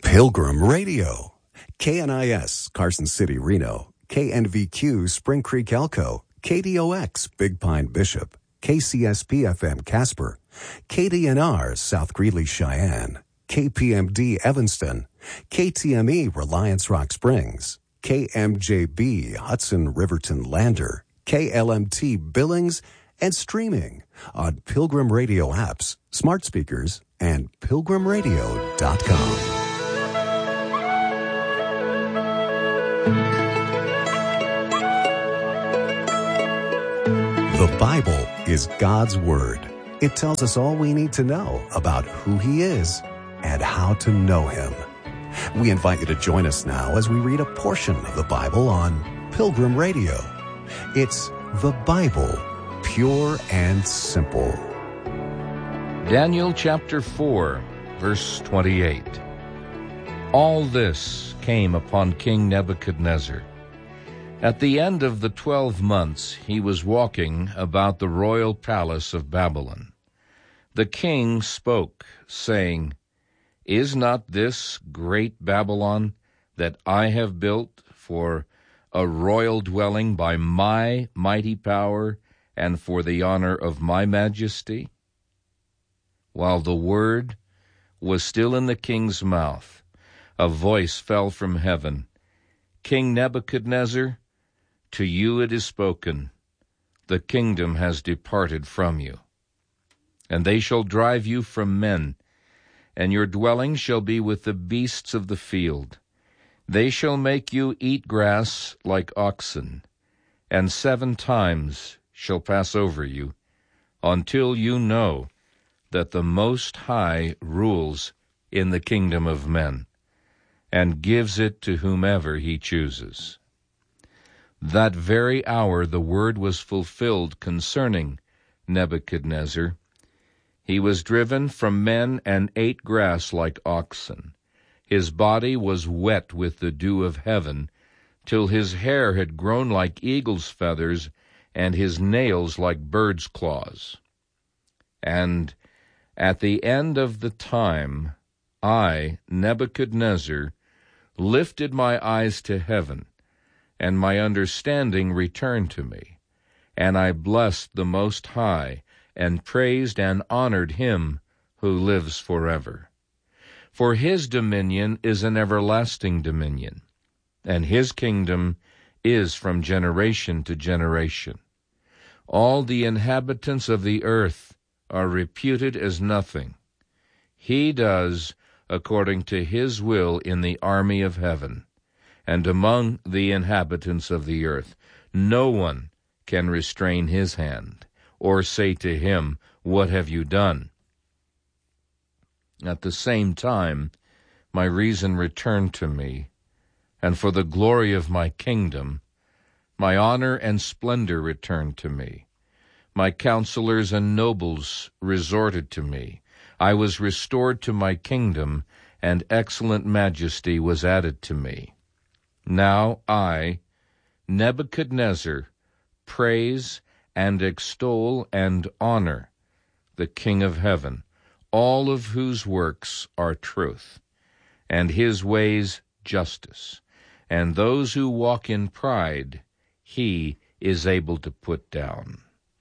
Pilgrim Radio. KNIS, Carson City, Reno. KNVQ, Spring Creek, Elko. KDOX, Big Pine, Bishop. KCSP-FM, Casper. KDNR, South Greeley, Cheyenne. KPMD, Evanston. KTME, Reliance Rock Springs. KMJB, Hudson, Riverton, Lander. KLMT, Billings, and streaming on Pilgrim Radio apps, smart speakers, and pilgrimradio.com. The Bible is God's Word. It tells us all we need to know about who He is and how to know Him. We invite you to join us now as we read a portion of the Bible on Pilgrim Radio. It's the Bible, pure and simple. Daniel chapter 4, verse 28. All this came upon King Nebuchadnezzar. At the end of the 12 months, he was walking about the royal palace of Babylon. The king spoke, saying, Is not this great Babylon that I have built for a royal dwelling by my mighty power and for the honor of my majesty? While the word was still in the king's mouth, a voice fell from heaven, King Nebuchadnezzar, to you it is spoken, the kingdom has departed from you. And they shall drive you from men, and your dwelling shall be with the beasts of the field. They shall make you eat grass like oxen, and 7 times shall pass over you, until you know that the Most High rules in the kingdom of men, and gives it to whomever He chooses. That very hour the word was fulfilled concerning Nebuchadnezzar. He was driven from men and ate grass like oxen. His body was wet with the dew of heaven, till his hair had grown like eagle's feathers, and his nails like bird's claws. And at the end of the time, I, Nebuchadnezzar, lifted my eyes to heaven, and my understanding returned to me. And I blessed the Most High, and praised and honored Him who lives forever. For His dominion is an everlasting dominion, and His kingdom is from generation to generation. All the inhabitants of the earth are reputed as nothing. He does according to His will in the army of heaven. And among the inhabitants of the earth, no one can restrain His hand, or say to Him, What have you done? At the same time, my reason returned to me, and for the glory of my kingdom, my honor and splendor returned to me. My counselors and nobles resorted to me. I was restored to my kingdom, and excellent majesty was added to me. Now I, Nebuchadnezzar, praise and extol and honor the King of heaven, all of whose works are truth, and His ways justice, and those who walk in pride He is able to put down.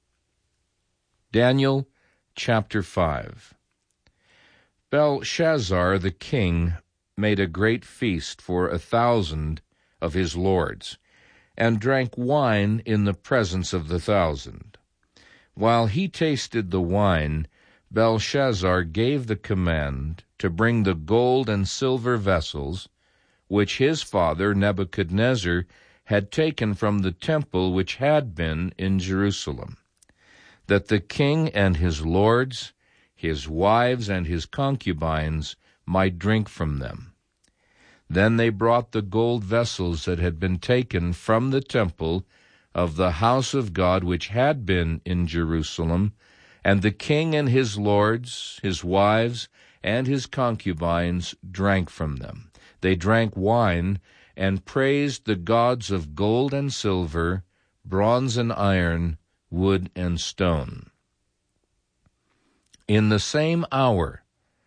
Daniel chapter 5. Belshazzar the king made a great feast for 1,000 of his lords, and drank wine in the presence of the 1,000. While he tasted the wine, Belshazzar gave the command to bring the gold and silver vessels, which his father Nebuchadnezzar had taken from the temple which had been in Jerusalem, that the king and his lords, his wives and his concubines might drink from them. Then they brought the gold vessels that had been taken from the temple of the house of God which had been in Jerusalem, and the king and his lords, his wives, and his concubines drank from them. They drank wine and praised the gods of gold and silver, bronze and iron, wood and stone. In the same hour,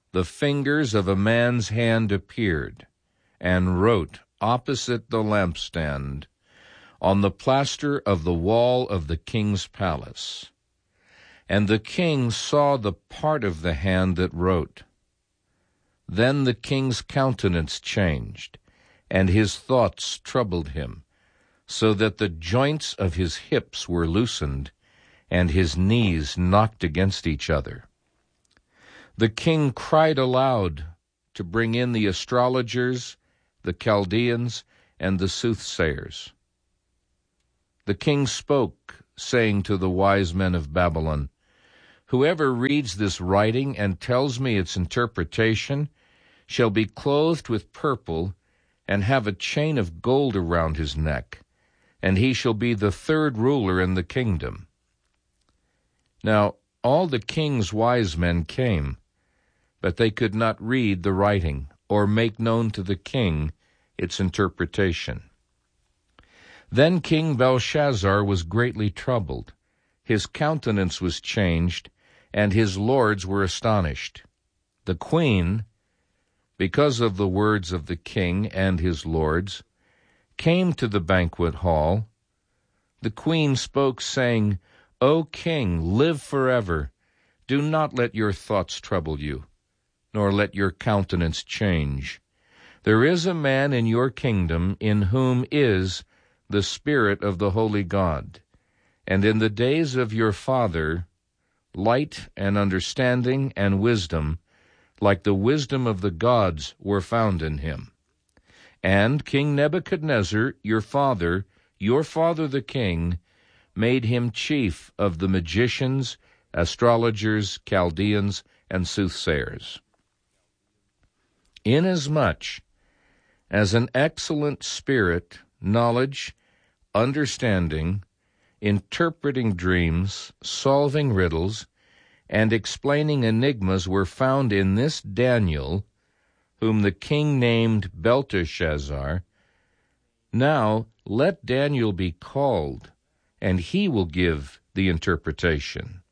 the fingers of a man's hand appeared and wrote opposite the lampstand on the plaster of the wall of the king's palace. And the king saw the part of the hand that wrote. Then the king's countenance changed, and his thoughts troubled him, so that the joints of his hips were loosened, and his knees knocked against each other. The king cried aloud to bring in the astrologers, the Chaldeans, and the soothsayers. The king spoke, saying to the wise men of Babylon, "Whoever reads this writing and tells me its interpretation shall be clothed with purple and have a chain of gold around his neck, and he shall be the third ruler in the kingdom." Now all the king's wise men came, but they could not read the writing or make known to the king its interpretation. Then King Belshazzar was greatly troubled. His countenance was changed, and his lords were astonished. The queen, because of the words of the king and his lords, came to the banquet hall. The queen spoke, saying, "O king, live forever. Do not let your thoughts trouble you, nor let your countenance change. There is a man in your kingdom in whom is the Spirit of the Holy God, and in the days of your father light and understanding and wisdom, like the wisdom of the gods, were found in him. And King Nebuchadnezzar, your father the king, made him chief of the magicians, astrologers, Chaldeans, and soothsayers. Inasmuch as an excellent spirit, knowledge, understanding, interpreting dreams, solving riddles, and explaining enigmas were found in this Daniel, whom the king named Belteshazzar, now let Daniel be called, and he will give the interpretation."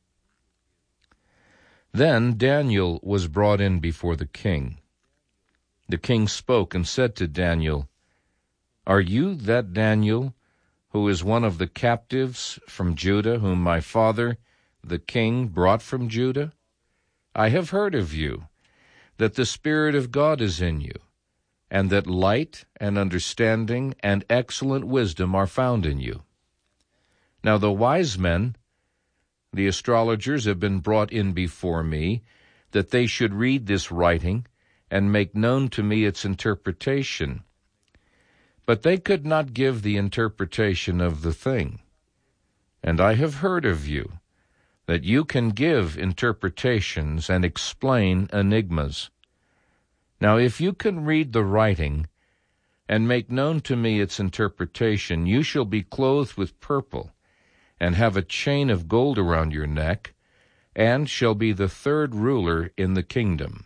Then Daniel was brought in before the king. The king spoke and said to Daniel, "Are you that Daniel, who is one of the captives from Judah, whom my father, the king, brought from Judah? I have heard of you, that the Spirit of God is in you, and that light and understanding and excellent wisdom are found in you. Now the wise men, the astrologers, have been brought in before me, that they should read this writing and make known to me its interpretation. But they could not give the interpretation of the thing. And I have heard of you, that you can give interpretations and explain enigmas. Now if you can read the writing and make known to me its interpretation, you shall be clothed with purple, and have a chain of gold around your neck, and shall be the third ruler in the kingdom."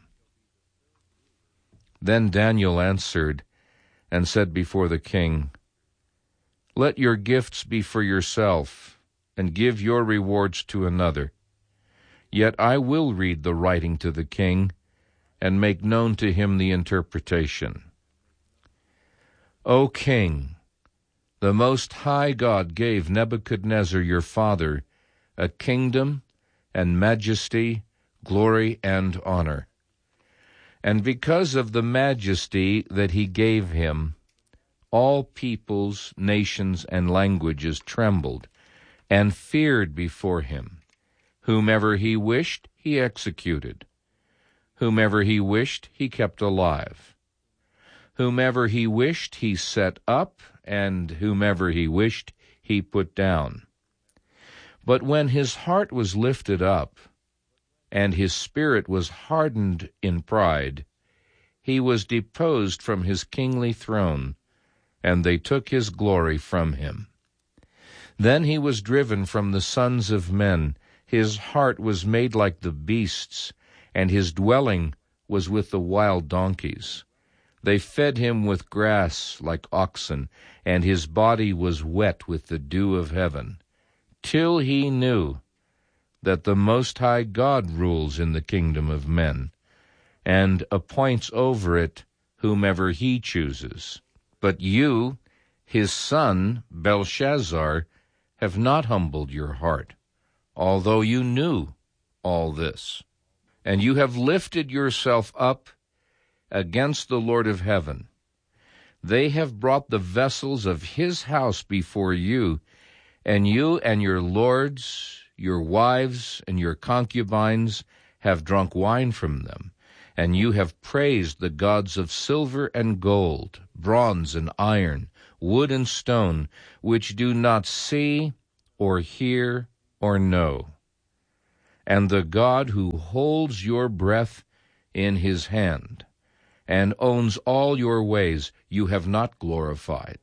Then Daniel answered and said before the king, "Let your gifts be for yourself, and give your rewards to another. Yet I will read the writing to the king, and make known to him the interpretation. O king, the Most High God gave Nebuchadnezzar your father a kingdom and majesty, glory and honor. And because of the majesty that he gave him, all peoples, nations, and languages trembled and feared before him. Whomever he wished, he executed. Whomever he wished, he kept alive. Whomever he wished, he set up, and whomever he wished, he put down. But when his heart was lifted up, and his spirit was hardened in pride, he was deposed from his kingly throne, and they took his glory from him. Then he was driven from the sons of men. His heart was made like the beasts, and his dwelling was with the wild donkeys. They fed him with grass like oxen, and his body was wet with the dew of heaven, till he knew that the Most High God rules in the kingdom of men, and appoints over it whomever he chooses. But you, his son, Belshazzar, have not humbled your heart, although you knew all this. And you have lifted yourself up against the Lord of heaven. They have brought the vessels of his house before you and your lords, your wives, and your concubines have drunk wine from them. And you have praised the gods of silver and gold, bronze and iron, wood and stone, which do not see or hear or know. And the God who holds your breath in his hand and owns all your ways you have not glorified.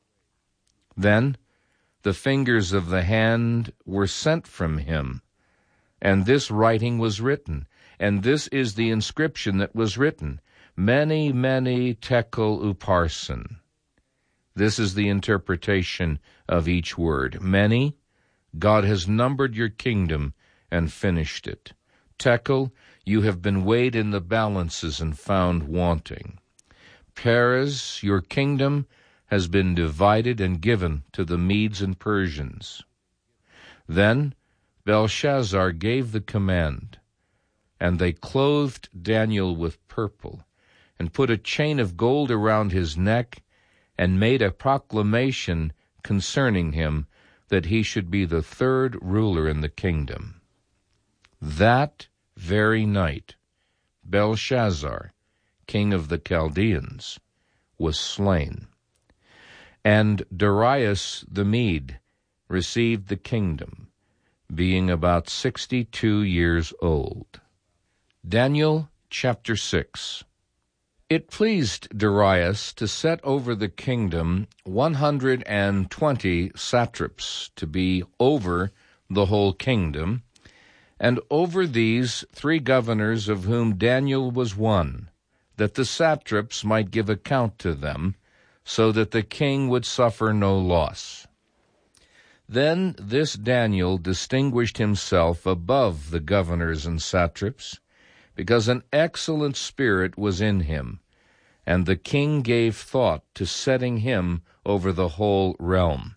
Then the fingers of the hand were sent from him, and this writing was written, and this is the inscription that was written, Mene, Mene, Tekel, Upharsin. This is the interpretation of each word. Mene, God has numbered your kingdom and finished it. Tekel, you have been weighed in the balances and found wanting. Peres, your kingdom has been divided and given to the Medes and Persians. Then Belshazzar gave the command, and they clothed Daniel with purple, and put a chain of gold around his neck, and made a proclamation concerning him, that he should be the third ruler in the kingdom. That very night, Belshazzar, king of the Chaldeans, was slain, and Darius the Mede received the kingdom, being about 62 years old. Daniel chapter 6. It pleased Darius to set over the kingdom 120 satraps to be over the whole kingdom, and over these 3 governors, of whom Daniel was one, that the satraps might give account to them, so that the king would suffer no loss. Then this Daniel distinguished himself above the governors and satraps, because an excellent spirit was in him, and the king gave thought to setting him over the whole realm.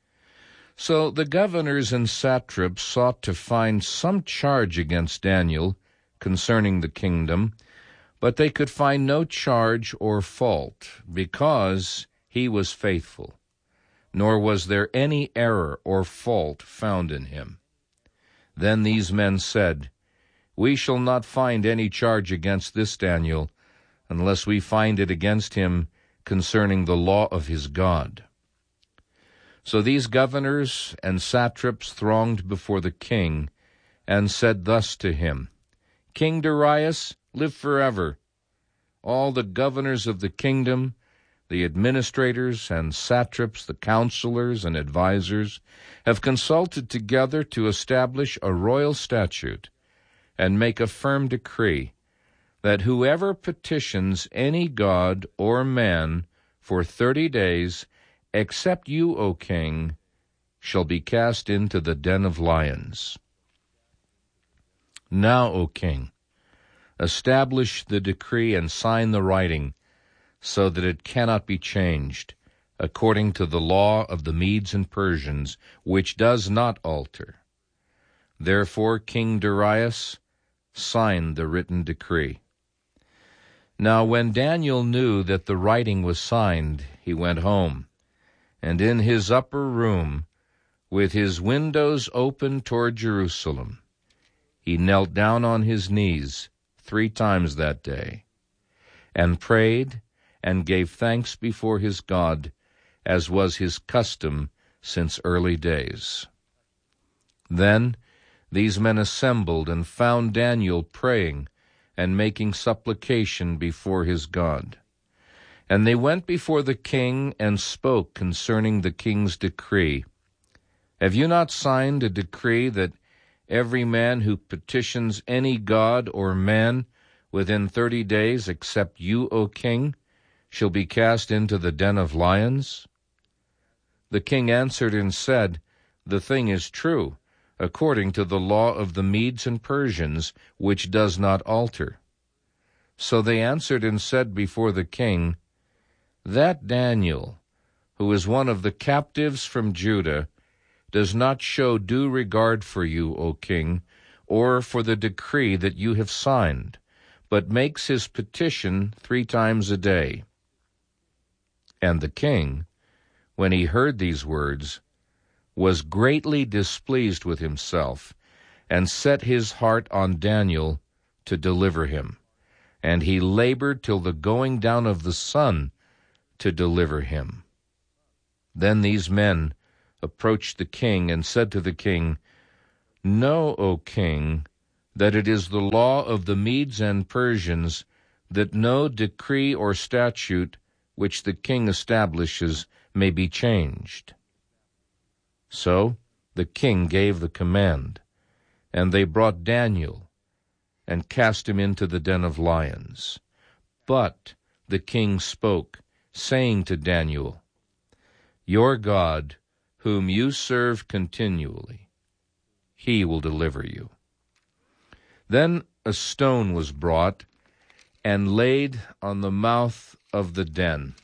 So the governors and satraps sought to find some charge against Daniel concerning the kingdom, but they could find no charge or fault, because he was faithful, nor was there any error or fault found in him. Then these men said, We shall not find any charge against this Daniel, unless we find it against him concerning the law of his God. So these governors and satraps thronged before the king, and said thus to him, King Darius, live forever. All the governors of the kingdom, the administrators and satraps, the counselors and advisers, have consulted together to establish a royal statute and make a firm decree, that whoever petitions any god or man for 30 days, except you, O king, shall be cast into the den of lions. Now, O king, establish the decree and sign the writing, so that it cannot be changed, according to the law of the Medes and Persians, which does not alter. Therefore King Darius signed the written decree. Now when Daniel knew that the writing was signed, he went home, and in his upper room, with his windows open toward Jerusalem, he knelt down on his knees 3 times that day, and prayed and gave thanks before his God, as was his custom since early days. Then these men assembled and found Daniel praying and making supplication before his God. And they went before the king and spoke concerning the king's decree. Have you not signed a decree that every man who petitions any god or man within 30 days, except you, O king, shall be cast into the den of lions? The king answered and said, The thing is true, according to the law of the Medes and Persians, which does not alter. So they answered and said before the king, "That Daniel, who is one of the captives from Judah, does not show due regard for you, O king, or for the decree that you have signed, but makes his petition 3 times a day." And the king, when he heard these words, was greatly displeased with himself, and set his heart on Daniel to deliver him. And he labored till the going down of the sun to deliver him. Then these men approached the king and said to the king, "Know, O king, that it is the law of the Medes and Persians that no decree or statute which the king establishes may be changed." So the king gave the command, and they brought Daniel and cast him into the den of lions. But the king spoke, saying to Daniel, "Your God, whom you serve continually, he will deliver you." Then a stone was brought and laid on the mouth of the den,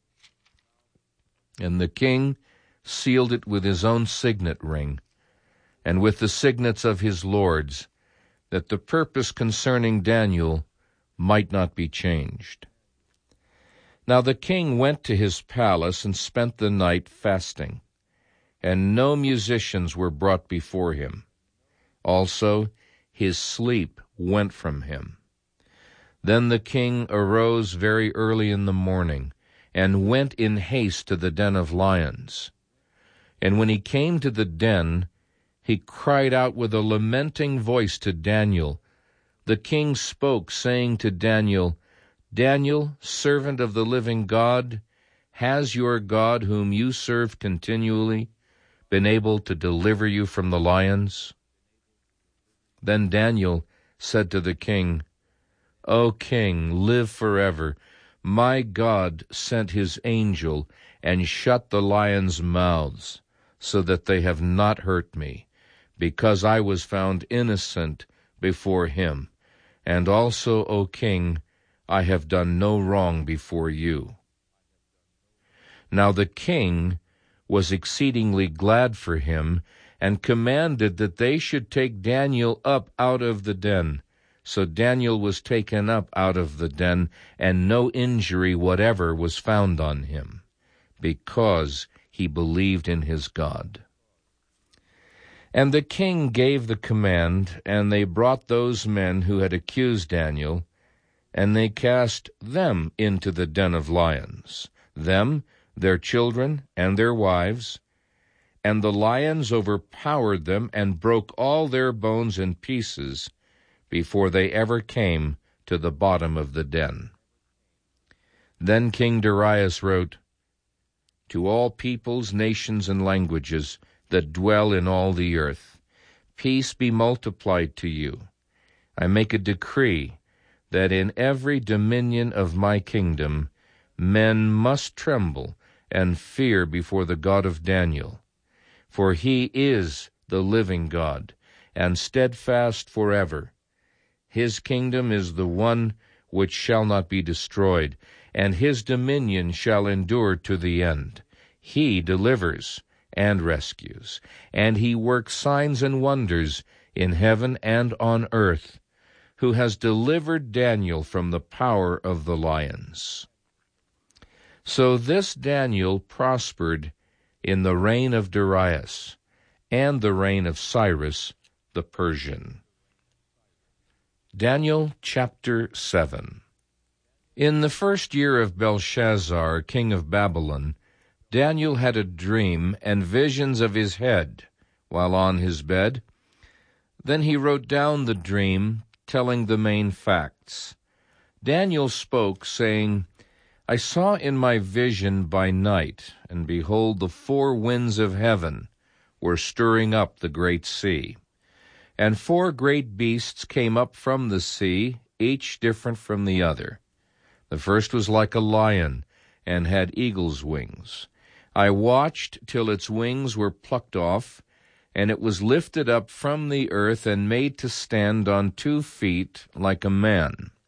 and the king sealed it with his own signet ring, and with the signets of his lords, that the purpose concerning Daniel might not be changed. Now the king went to his palace and spent the night fasting, and no musicians were brought before him. Also his sleep went from him. Then the king arose very early in the morning, and went in haste to the den of lions. And when he came to the den, he cried out with a lamenting voice to Daniel. The king spoke, saying to Daniel, "Daniel, servant of the living God, has your God, whom you serve continually, been able to deliver you from the lions?" Then Daniel said to the king, "O king, live forever. My God sent his angel and shut the lions' mouths, so that they have not hurt me, because I was found innocent before him. And also, O king, I have done no wrong before you." Now the king was exceedingly glad for him, and commanded that they should take Daniel up out of the den. So Daniel was taken up out of the den, and no injury whatever was found on him, because he believed in his God. And the king gave the command, and they brought those men who had accused Daniel, and they cast them into the den of lions, them, their children, and their wives. And the lions overpowered them and broke all their bones in pieces before they ever came to the bottom of the den. Then King Darius wrote, "To all peoples, nations, and languages that dwell in all the earth, peace be multiplied to you. I make a decree that in every dominion of my kingdom men must tremble and fear before the God of Daniel. For he is the living God, and steadfast forever. His kingdom is the one which shall not be destroyed, and his dominion shall endure to the end. He delivers and rescues, and he works signs and wonders in heaven and on earth, who has delivered Daniel from the power of the lions." So this Daniel prospered in the reign of Darius and the reign of Cyrus the Persian. Daniel chapter 7. In the first year of Belshazzar, king of Babylon, Daniel had a dream and visions of his head while on his bed. Then he wrote down the dream, telling the main facts. Daniel spoke, saying, "I saw in my vision by night, and behold, the 4 winds of heaven were stirring up the great sea. And 4 great beasts came up from the sea, each different from the other. The first was like a lion, and had eagle's wings. I watched till its wings were plucked off, and it was lifted up from the earth and made to stand on 2 feet like a man.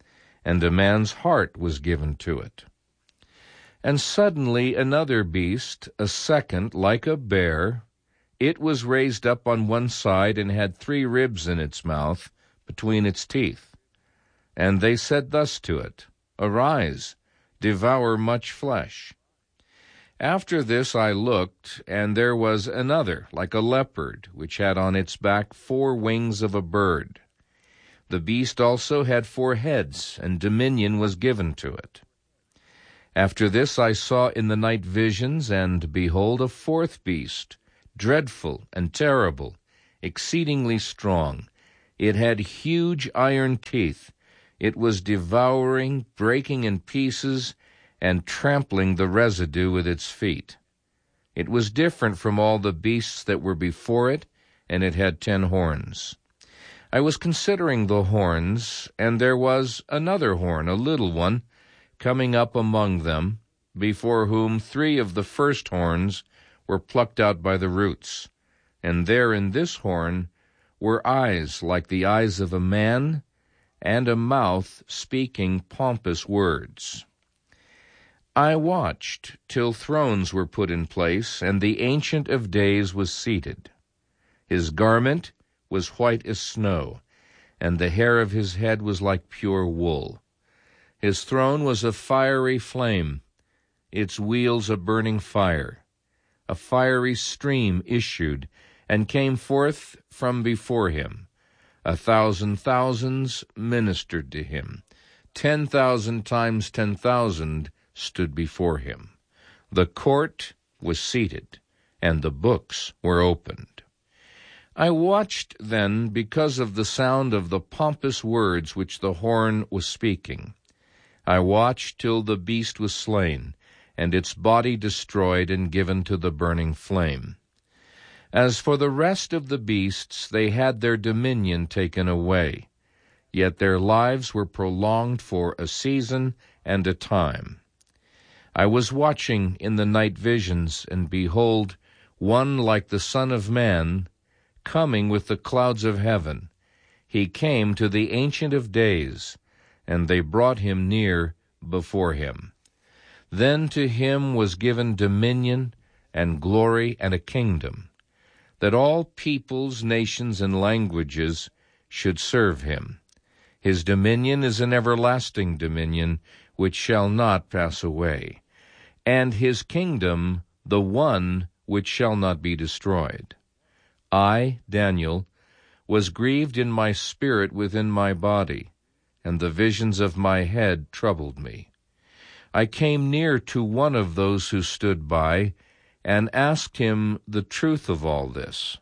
and a man's heart was given to it. And suddenly another beast, a second, like a bear, it was raised up on one side and had 3 ribs in its mouth between its teeth. And they said thus to it, Arise, devour much flesh. After this I looked, and there was another, like a leopard, which had on its back 4 wings of a bird. The beast also had 4 heads, and dominion was given to it. After this I saw in the night visions, and behold, a 4th beast, dreadful and terrible, exceedingly strong. It had huge iron teeth. It was devouring, breaking in pieces, and trampling the residue with its feet. It was different from all the beasts that were before it, and it had 10 horns. I was considering the horns, and there was another horn, a little one, coming up among them, before whom 3 of the first horns were plucked out by the roots. And there in this horn were eyes like the eyes of a man, and a mouth speaking pompous words. I watched till thrones were put in place, and the Ancient of Days was seated. His garment was white as snow, and the hair of his head was like pure wool. His throne was a fiery flame, its wheels a burning fire. A fiery stream issued and came forth from before him. 1,000 thousands ministered to him. 10,000 times 10,000 stood before him. The court was seated, and the books were opened. I watched then because of the sound of the pompous words which the horn was speaking. I watched till the beast was slain, and its body destroyed and given to the burning flame. As for the rest of the beasts, they had their dominion taken away, yet their lives were prolonged for a season and a time. I was watching in the night visions, and behold, one like the Son of Man, coming with the clouds of heaven. He came to the Ancient of Days, and they brought him near before him. Then to him was given dominion and glory and a kingdom, that all peoples, nations, and languages should serve him. His dominion is an everlasting dominion which shall not pass away, and his kingdom the one which shall not be destroyed. I, Daniel, was grieved in my spirit within my body, and the visions of my head troubled me. I came near to one of those who stood by, and asked him the truth of all this.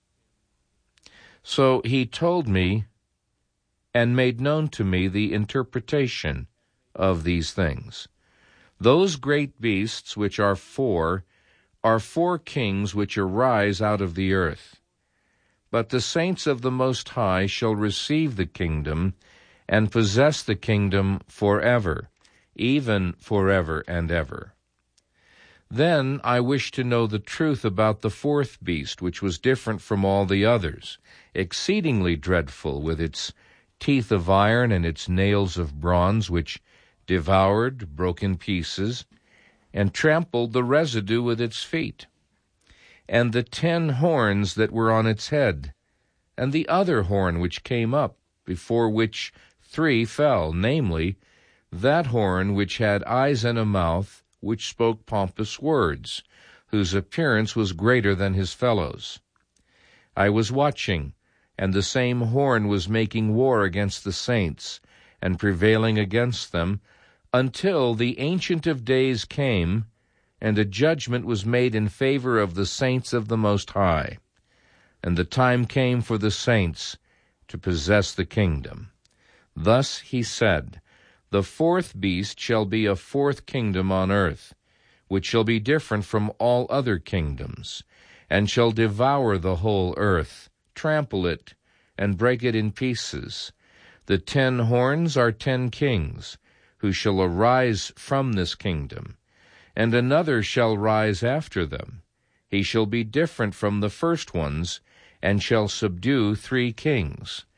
So he told me and made known to me the interpretation of these things. Those great beasts which are 4 kings which arise out of the earth. But the saints of the Most High shall receive the kingdom and possess the kingdom forever, even forever and ever. Then I wished to know the truth about the 4th beast, which was different from all the others, exceedingly dreadful, with its teeth of iron and its nails of bronze, which devoured, broke in pieces, and trampled the residue with its feet, and the 10 horns that were on its head, and the other horn which came up, before which 3 fell, namely, that horn which had eyes and a mouth, which spoke pompous words, whose appearance was greater than his fellows. I was watching, and the same horn was making war against the saints, and prevailing against them, until the Ancient of Days came, and a judgment was made in favor of the saints of the Most High. And the time came for the saints to possess the kingdom. Thus he said, The 4th beast shall be a 4th kingdom on earth, which shall be different from all other kingdoms, and shall devour the whole earth, trample it, and break it in pieces. The 10 horns are 10 kings, who shall arise from this kingdom, and another shall rise after them. He shall be different from the first ones, and shall subdue 3 kings.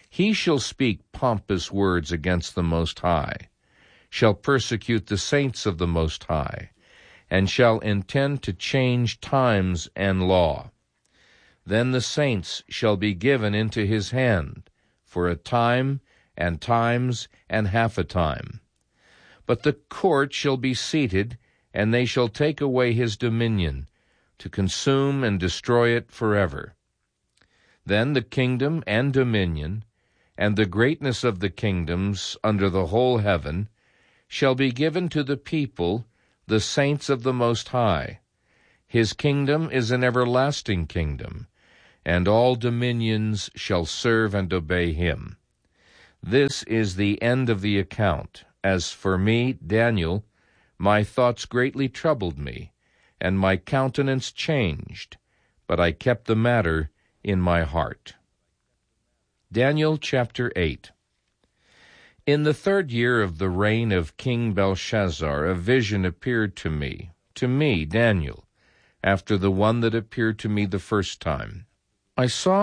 He shall speak pompous words against the Most High, shall persecute the saints of the Most High, and shall intend to change times and law. Then the saints shall be given into his hand for a time, and times, and half a time. But the court shall be seated, and they shall take away his dominion, to consume and destroy it forever. Then the kingdom and dominion, and the greatness of the kingdoms under the whole heaven, shall be given to the people, the saints of the Most High. His kingdom is an everlasting kingdom, and all dominions shall serve and obey him. This is the end of the account. As for me, Daniel, my thoughts greatly troubled me, and my countenance changed, but I kept the matter in my heart. Daniel chapter 8. In the 3rd year of the reign of King Belshazzar, a vision appeared to me, Daniel, after the one that appeared to me the first time. I saw